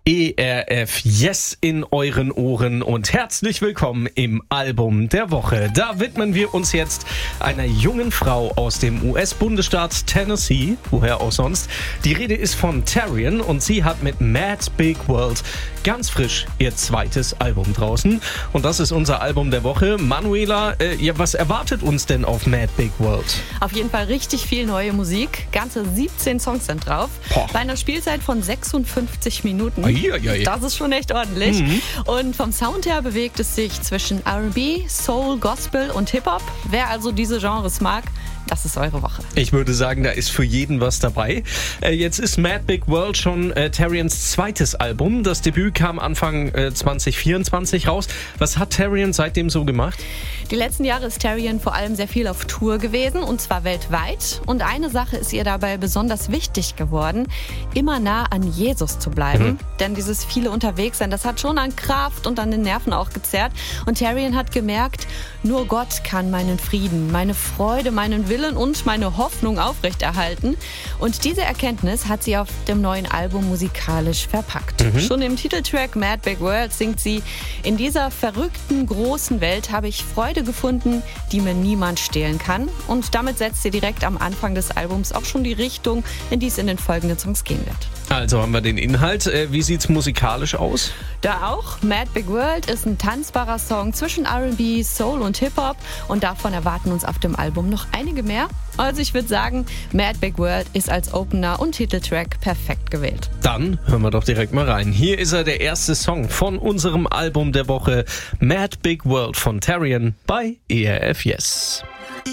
ERF Yes in euren Ohren und herzlich willkommen im Album der Woche. Da widmen wir uns jetzt einer jungen Frau aus dem US-Bundesstaat Tennessee, woher auch sonst. Die Rede ist von Taryn und sie hat mit Mad Big World ganz frisch ihr zweites Album draußen. Und das ist unser Album der Woche. Manuela, was erwartet uns denn auf Mad Big World? Auf jeden Fall richtig viel neue Musik. Ganze 17 Songs sind drauf. Bei einer Spielzeit von 56 Minuten. Das ist schon echt ordentlich. Und vom Sound her bewegt es sich zwischen R&B, Soul, Gospel und Hip-Hop. Wer also diese Genres mag, das ist eure Woche. Ich würde sagen, da ist für jeden was dabei. Jetzt ist Mad Big World schon Taryns zweites Album. Das Debüt kam Anfang 2024 raus. Was hat Taryn seitdem so gemacht? Die letzten Jahre ist Taryn vor allem sehr viel auf Tour gewesen, und zwar weltweit. Und eine Sache ist ihr dabei besonders wichtig geworden: immer nah an Jesus zu bleiben. Denn dieses viele Unterwegssein, das hat schon an Kraft und an den Nerven auch gezerrt. Und Taryn hat gemerkt, nur Gott kann meinen Frieden, meine Freude, meinen Willen und meine Hoffnung aufrechterhalten. Und diese Erkenntnis hat sie auf dem neuen Album musikalisch verpackt. Schon im Titeltrack Mad Big World singt sie: In dieser verrückten, großen Welt habe ich Freude gefunden, die mir niemand stehlen kann. Und damit setzt sie direkt am Anfang des Albums auch schon die Richtung, in die es in den folgenden Songs gehen wird. Also haben wir den Inhalt. Wie sieht's musikalisch aus? Da auch. Mad Big World ist ein tanzbarer Song zwischen R&B, Soul und Hip-Hop. Und davon erwarten uns auf dem Album noch einige mehr. Also ich würde sagen, Mad Big World ist als Opener und Titeltrack perfekt gewählt. Dann hören wir doch direkt mal rein. Hier ist er, der erste Song von unserem Album der Woche. Mad Big World von Taryn bei ERF Yes.